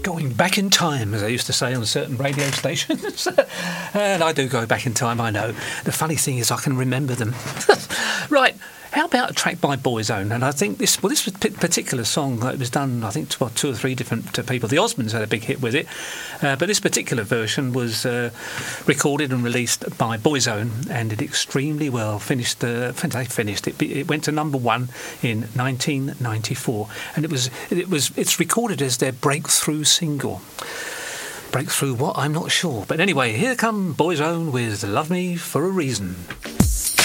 Going back in time, as they used to say on certain radio stations. And I do go back in time, I know. The funny thing is I can remember them. Right, how about a track by Boyzone? And I think this particular song, it was done, I think, to 2 or 3 different people. The Osmonds had a big hit with it. But this particular version was recorded and released by Boyzone and did extremely well. It went to number 1 in 1994. And it's recorded as their breakthrough single. Breakthrough what? I'm not sure. But anyway, here come Boyzone with Love Me for a Reason.